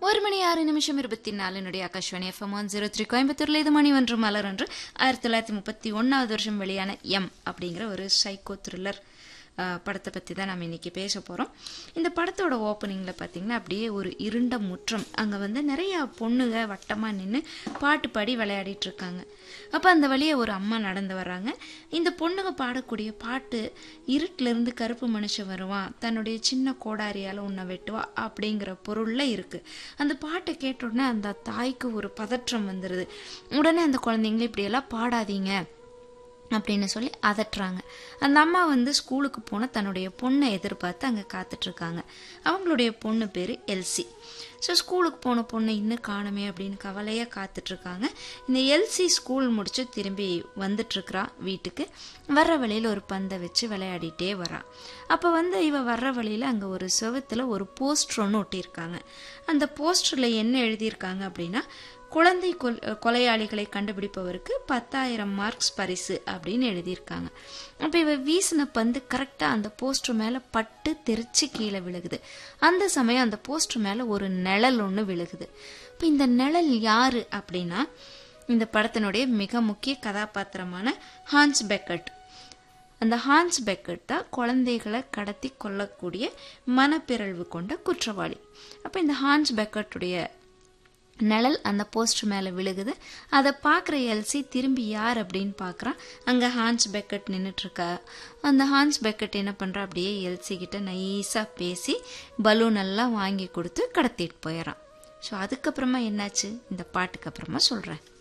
1:06 Akashvani FM 103 கோயம்புத்தூர்ல இது மணி ஒன்று மலர் ஒன்று 1931 வெளியான எம் அப்படிங்கிற ஒரு சைக்கோ த்ரில்லர் படத்தை பற்றி தான் நம்ம இன்றைக்கி பேச போகிறோம். இந்த படத்தோட ஓப்பனிங்கில் பார்த்திங்கன்னா அப்படியே ஒரு இருண்ட முற்றம், அங்கே நிறையா பொண்ணுங்க வட்டமாக நின்று பாட்டு பாடி விளையாடிட்டு இருக்காங்க. அப்போ அந்த வழியே ஒரு அம்மா நடந்து வர்றாங்க. இந்த பொண்ணுங்க பாடக்கூடிய பாட்டு, இருட்டிலேருந்து கருப்பு மனுஷன் வருவான், தன்னுடைய சின்ன கோடாரியால் உன்னை வெட்டுவா அப்படிங்கிற பொருளில் இருக்குது. அந்த பாட்டை கேட்ட உடனே அந்த தாய்க்கு ஒரு பதற்றம் வந்துடுது. உடனே அந்த குழந்தைங்கள இப்படியெல்லாம் பாடாதீங்க அப்படின்னு சொல்லி அதட்டுறாங்க. அந்த அம்மா ஸ்கூலுக்கு போன தன்னுடைய பொண்ணை எதிர்பார்த்து அங்கே காத்துட்ருக்காங்க. அவங்களுடைய பொண்ணு பேர் எல்சி. ஸோ ஸ்கூலுக்கு போன பொண்ணு இன்னும் காணுமே அப்படின்னு கவலையாக காத்துட்ருக்காங்க. இந்த எல்சி ஸ்கூல் முடிச்சு திரும்பி வந்துட்டுருக்குறா வீட்டுக்கு. வர்ற வழியில் ஒரு பந்தை வச்சு விளையாடிட்டே வரான். அப்போ இவ வர்ற வழியில் அங்கே ஒரு செவத்தில் ஒரு போஸ்டர் ஒன்று ஒட்டியிருக்காங்க. அந்த போஸ்டரில் என்ன எழுதியிருக்காங்க அப்படின்னா, குழந்தை கொலையாளிகளை கண்டுபிடிப்பவருக்கு 10,000 மார்க்ஸ் பரிசு அப்படின்னு எழுதியிருக்காங்க. அப்போ இவ வீசின பந்து கரெக்டாக அந்த போஸ்டர் மேலே பட்டு தெரிச்சு கீழே விழுகுது. அந்த சமயம் அந்த போஸ்டர் மேலே ஒரு நிழல் ஒன்று விழுகுது. இப்போ இந்த நிழல் யாரு அப்படின்னா, இந்த படத்தினுடைய மிக முக்கிய கதாபாத்திரமான ஹான்ஸ் பெக்கட். அந்த ஹான்ஸ் பெக்கட் தான் குழந்தைகளை கடத்தி கொல்லக்கூடிய மனப்பிறழ்வு கொண்ட குற்றவாளி. அப்போ இந்த ஹான்ஸ் பெக்கட்டுடைய நிழல் அந்த போஸ்டர் மேலே விழுகுது. அதை பார்க்குற எல்சி திரும்பி யார் அப்படின்னு பார்க்குறான். அங்கே ஹான்ஸ் பெக்கட் நின்றுட்டுருக்கா. அந்த ஹான்ஸ் பெக்கட் என்ன பண்ணுறா, அப்படியே எல்சி கிட்ட நைஸாக பேசி பலூன் எல்லாம் வாங்கி கொடுத்து கடத்திட்டு போயிடறான். ஸோ அதுக்கப்புறமா என்னாச்சு இந்த பாட்டுக்கு அப்புறமா சொல்கிறேன்.